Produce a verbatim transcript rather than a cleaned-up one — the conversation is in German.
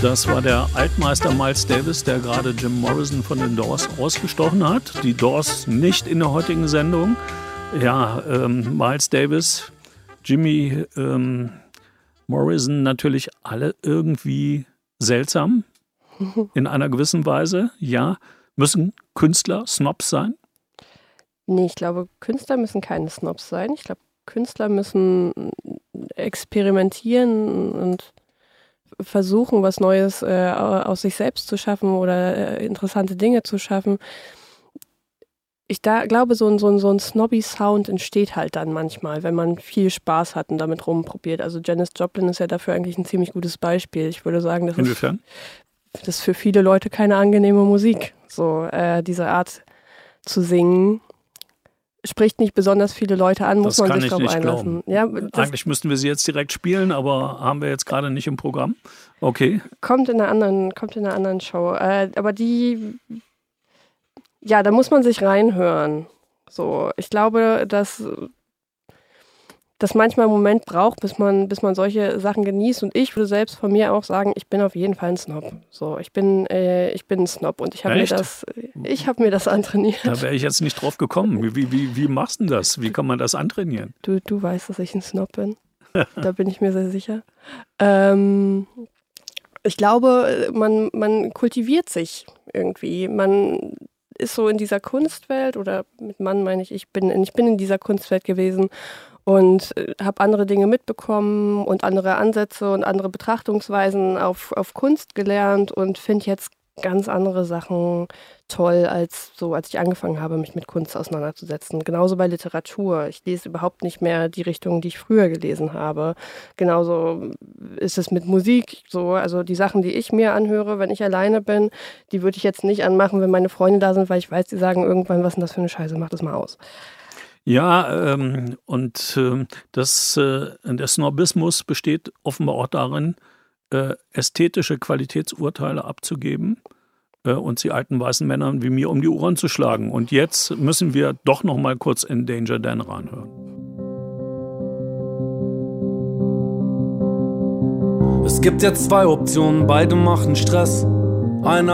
Das war der Altmeister Miles Davis, der gerade Jim Morrison von den Doors ausgestochen hat. Die Doors nicht in der heutigen Sendung. Ja, ähm, Miles Davis, Jimmy ähm, Morrison, natürlich alle irgendwie seltsam. In einer gewissen Weise, ja. Müssen Künstler Snobs sein? Nee, ich glaube, Künstler müssen keine Snobs sein. Ich glaube, Künstler müssen experimentieren und versuchen, was Neues äh, aus sich selbst zu schaffen oder äh, interessante Dinge zu schaffen. Ich da, glaube, so ein, so ein, so ein Snobby-Sound entsteht halt dann manchmal, wenn man viel Spaß hat und damit rumprobiert. Also Janis Joplin ist ja dafür eigentlich ein ziemlich gutes Beispiel. Ich würde sagen, das Inwiefern? ist, das ist für viele Leute keine angenehme Musik. So äh, diese Art zu singen spricht nicht besonders viele Leute an, muss das man sich darauf einlassen. Ja, eigentlich müssten wir sie jetzt direkt spielen, aber haben wir jetzt gerade nicht im Programm. Okay. Kommt in einer anderen, kommt in einer anderen Show. Äh, aber die, ja, da muss man sich reinhören. So, ich glaube, dass das manchmal einen Moment braucht, bis man, bis man solche Sachen genießt. Und ich würde selbst von mir auch sagen, ich bin auf jeden Fall ein Snob. So, ich bin, äh, ich bin ein Snob und ich habe mir das, ich habe mir das antrainiert. Da wäre ich jetzt nicht drauf gekommen. Wie, wie, wie machst du das? Wie kann man das antrainieren? Du, du weißt, dass ich ein Snob bin. Da bin ich mir sehr sicher. Ähm, ich glaube, man, man kultiviert sich irgendwie. Man ist so in dieser Kunstwelt, oder mit Mann meine ich, ich bin, ich bin in dieser Kunstwelt gewesen und habe andere Dinge mitbekommen und andere Ansätze und andere Betrachtungsweisen auf, auf Kunst gelernt und finde jetzt ganz andere Sachen toll, als so, als ich angefangen habe, mich mit Kunst auseinanderzusetzen. Genauso bei Literatur. Ich lese überhaupt nicht mehr die Richtung, die ich früher gelesen habe. Genauso ist es mit Musik so. Also die Sachen, die ich mir anhöre, wenn ich alleine bin, die würde ich jetzt nicht anmachen, wenn meine Freunde da sind, weil ich weiß, die sagen irgendwann, was ist denn das für eine Scheiße, mach das mal aus. Ja, ähm, und äh, das, äh, der Snobismus besteht offenbar auch darin, äh, ästhetische Qualitätsurteile abzugeben äh, und sie alten weißen Männern wie mir um die Ohren zu schlagen. Und jetzt müssen wir doch noch mal kurz in Danger Dan reinhören. Es gibt jetzt zwei Optionen, beide machen Stress. Einer